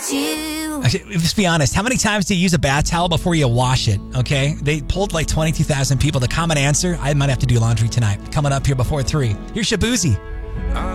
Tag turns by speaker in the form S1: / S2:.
S1: you.
S2: Actually, let's be honest. How many times do you use a bath towel before you wash it? Okay. They polled like 22,000 people. The common answer, I might have to do laundry tonight. Coming up here before 3. Here's Shabuzi.